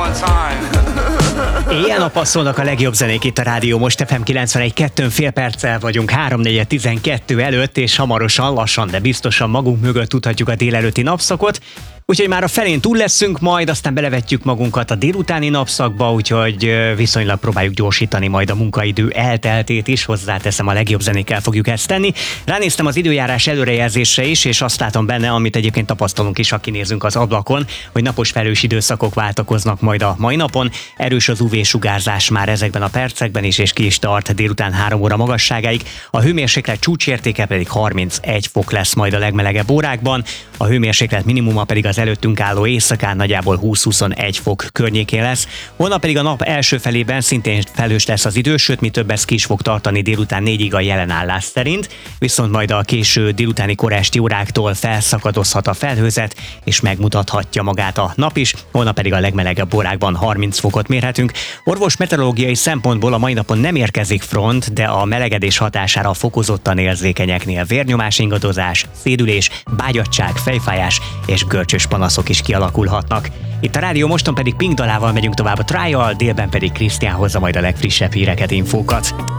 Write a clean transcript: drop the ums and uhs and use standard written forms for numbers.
Éjjel-nappal szólnak a legjobb zenék itt a rádió. Most FM 91.2 fél perccel vagyunk 3:12 előtt, és hamarosan, lassan, de biztosan magunk mögött tudhatjuk a délelőtti napszakot. Úgyhogy már a felén túl leszünk, majd aztán belevetjük magunkat a délutáni napszakba, úgyhogy viszonylag próbáljuk gyorsítani majd a munkaidő elteltét is, hozzáteszem, a legjobb zenékkel fogjuk ezt tenni. Ránéztem az időjárás előrejelzésre is, és azt látom benne, amit egyébként tapasztalunk is, ha kinézünk az ablakon, hogy napos felhős időszakok váltakoznak majd a mai napon. Erős az UV-sugárzás már ezekben a percekben is, és ki is tart délután 3 óra magasságáig. A hőmérséklet csúcsértéke pedig 31 fok lesz majd a legmelegebb órákban, a hőmérséklet minimuma pedig az előttünk álló éjszakán nagyjából 20-21 fok környékén lesz. Holnap pedig a nap első felében szintén felhős lesz az idő, sőt, mi több, ez ki is fog tartani délután 4-ig a jelenállás szerint, viszont majd a késő délutáni korásti óráktól felszakadozhat a felhőzet, és megmutathatja magát a nap is. Holnap pedig a legmelegebb órákban 30 fokot mérhetünk. Orvos meteorológiai szempontból a mai napon nem érkezik front, de a melegedés hatására fokozottan érzékenyeknél vérnyomás ingadozás, szédülés, bágyadtság, fejfájás és görcsös panaszok is kialakulhatnak. Itt a rádió moston pedig Pink dalával megyünk tovább a Trial, délben pedig Krisztián hozza majd a legfrissebb híreket, infókat.